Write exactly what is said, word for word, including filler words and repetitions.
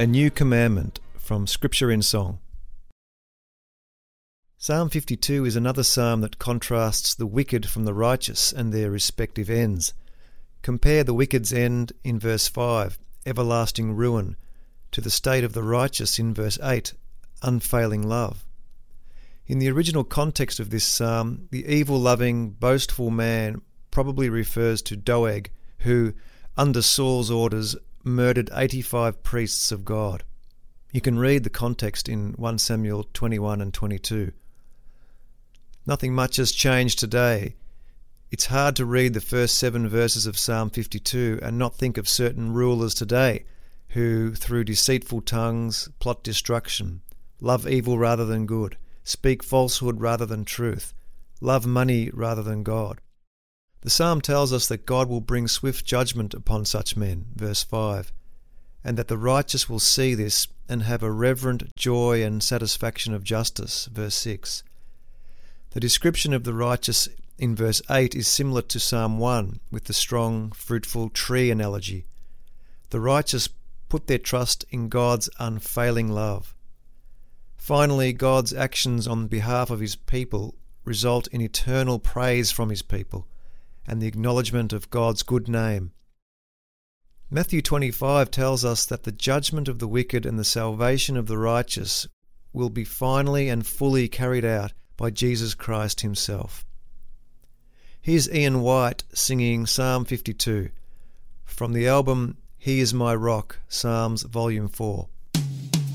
A New Commandment from Scripture in Song. Psalm fifty-two is another psalm that contrasts the wicked from the righteous and their respective ends. Compare the wicked's end in verse five, everlasting ruin, to the state of the righteous in verse eight, unfailing love. In the original context of this psalm, the evil-loving, boastful man probably refers to Doeg, who, under Saul's orders, murdered eighty-five priests of God. You can read the context in First Samuel twenty-one and twenty-two. Nothing much has changed today. It's hard to read the first seven verses of Psalm fifty-two and not think of certain rulers today who, through deceitful tongues, plot destruction, love evil rather than good, speak falsehood rather than truth, love money rather than God. The psalm tells us that God will bring swift judgment upon such men, verse five, and that the righteous will see this and have a reverent joy and satisfaction of justice, verse six. The description of the righteous in verse eight is similar to Psalm one with the strong, fruitful tree analogy. The righteous put their trust in God's unfailing love. Finally, God's actions on behalf of his people result in eternal praise from his people and the acknowledgement of God's good name. Matthew twenty-five tells us that the judgment of the wicked and the salvation of the righteous will be finally and fully carried out by Jesus Christ himself. Here's Ian White singing Psalm fifty-two from the album He Is My Rock, Psalms Volume four.